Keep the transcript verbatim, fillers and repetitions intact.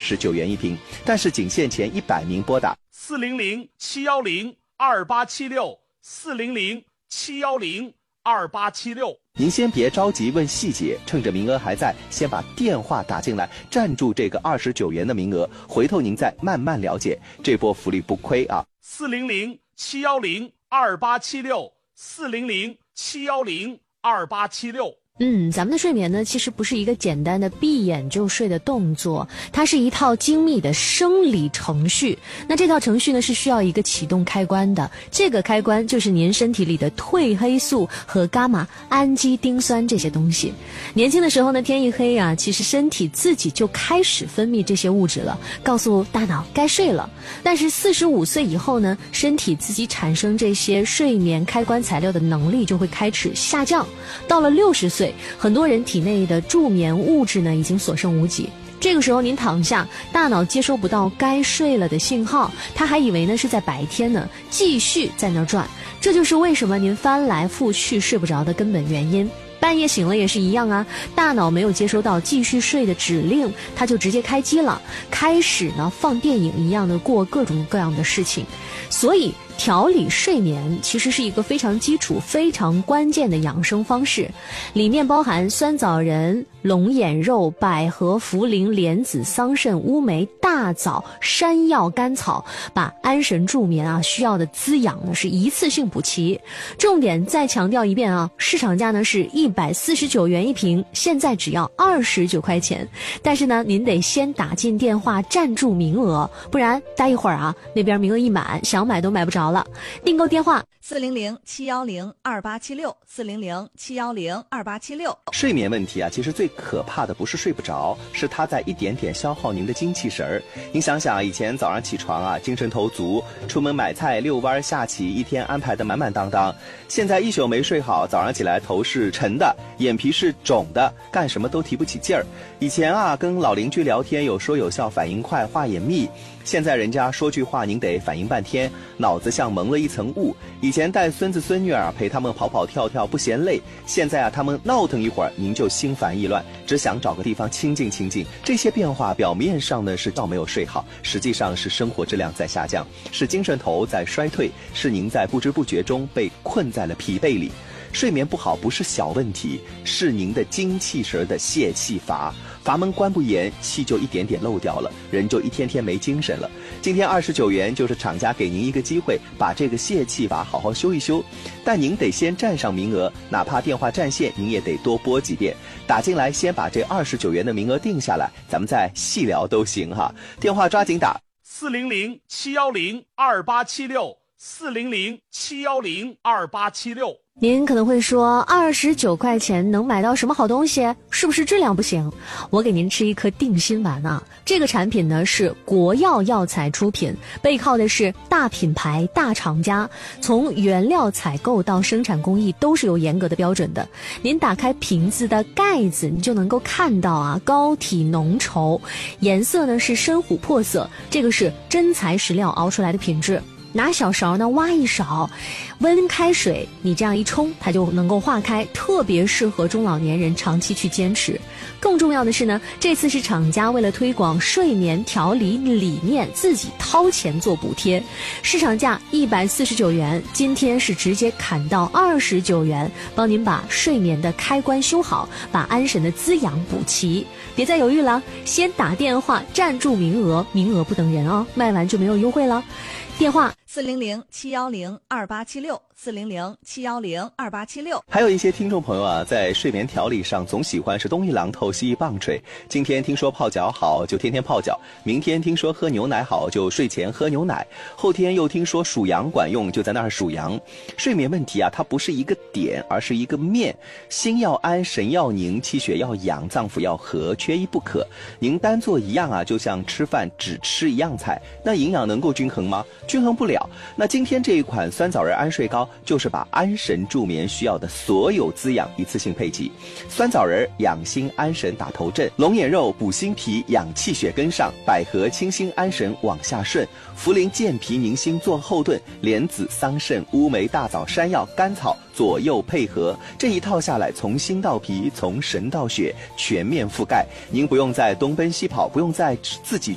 十九元一瓶，但是仅限前一百名拨打四零零七幺零二八七六四零零七幺零二八七六。 您先别着急问细节，趁着名额还在，先把电话打进来，占住这个二十九元的名额，回头您再慢慢了解，这波福利不亏啊！ 四零零七幺零二八七六四零零七幺零二八七六。 嗯，咱们的睡眠呢，其实不是一个简单的闭眼就睡的动作，它是一套精密的生理程序。那这套程序呢，是需要一个启动开关的，这个开关就是您身体里的褪黑素和伽马氨基丁酸这些东西。年轻的时候呢，天一黑啊，其实身体自己就开始分泌这些物质了，告诉大脑该睡了。但是四十五岁以后呢，身体自己产生这些睡眠开关材料的能力就会开始下降。到了六十岁，很多人体内的助眠物质呢已经所剩无几，这个时候您躺下，大脑接收不到该睡了的信号，他还以为呢是在白天呢，继续在那儿转，这就是为什么您翻来覆去睡不着的根本原因。半夜醒了也是一样啊，大脑没有接收到继续睡的指令，它就直接开机了，开始呢放电影一样的过各种各样的事情。所以调理睡眠其实是一个非常基础非常关键的养生方式，里面包含酸枣仁、龙眼肉、百合、茯苓、莲子、桑葚、乌梅、大枣、山药、甘草，把安神助眠啊需要的滋养呢是一次性补齐。重点再强调一遍啊，市场价呢是一百四十九元一瓶，现在只要二十九块钱，但是呢您得先打进电话占住名额，不然待一会儿啊那边名额一满，想买都买不着了。订购电话四零零七幺零二八七六四零零七幺零二八七六。 睡眠问题啊，其实最可怕的不是睡不着，是它在一点点消耗您的精气神儿。您想想，以前早上起床啊，精神头足，出门买菜、遛弯、下棋，一天安排的满满当当。现在一宿没睡好，早上起来头是沉的，眼皮是肿的，干什么都提不起劲儿。以前啊，跟老邻居聊天有说有笑，反应快，话也密。现在人家说句话您得反应半天，脑子像蒙了一层雾。以前带孙子孙女儿陪他们跑跑跳跳不嫌累，现在啊他们闹腾一会儿您就心烦意乱，只想找个地方清静清静。这些变化表面上呢是觉没有睡好，实际上是生活质量在下降，是精神头在衰退，是您在不知不觉中被困在了疲惫里。睡眠不好不是小问题，是您的精气神的泄气阀，阀门关不严，气就一点点漏掉了，人就一天天没精神了。今天二十九元就是厂家给您一个机会，把这个泄气阀好好修一修，但您得先占上名额，哪怕电话占线您也得多拨几遍，打进来先把这二十九元的名额定下来，咱们再细聊都行哈。电话抓紧打四零零七幺零二八七六四零零七幺零二八七六。 您可能会说，二十九块钱能买到什么好东西？是不是质量不行？我给您吃一颗定心丸啊！这个产品呢是国药药材出品，背靠的是大品牌、大厂家，从原料采购到生产工艺都是有严格的标准的。您打开瓶子的盖子，你就能够看到啊，膏体浓稠，颜色呢是深琥珀色，这个是真材实料熬出来的品质。拿小勺呢挖一勺，温开水你这样一冲，它就能够化开，特别适合中老年人长期去坚持。更重要的是呢，这次是厂家为了推广睡眠调理理念，自己掏钱做补贴，市场价一百四十九元，今天是直接砍到二十九元，帮您把睡眠的开关修好，把安神的滋养补齐。别再犹豫了，先打电话占住名额，名额不等人哦，卖完就没有优惠了。电话四零零七幺零二八七六四零零七幺零二八七六。 还有一些听众朋友啊，在睡眠调理上总喜欢是东一榔头西一棒槌。今天听说泡脚好，就天天泡脚；明天听说喝牛奶好，就睡前喝牛奶；后天又听说数羊管用，就在那儿数羊。睡眠问题啊，它不是一个点，而是一个面。心要安，神要宁，气血要养，脏腑要和，缺一不可。您单做一样啊，就像吃饭只吃一样菜，那营养能够均衡吗？均衡不了。那今天这一款酸枣仁安睡膏，就是把安神助眠需要的所有滋养一次性配齐。酸枣仁养心安神打头阵，龙眼肉补心脾养气血跟上，百合清心安神往下顺，茯苓健脾宁心做后盾，莲子桑葚乌梅大枣山药甘草左右配合，这一套下来，从心到脾，从神到血，全面覆盖。您不用再东奔西跑，不用再自己